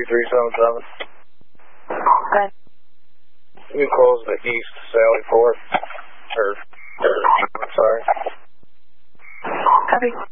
3377. Okay. You can close the east Sally Ford. I'm sorry. Copy.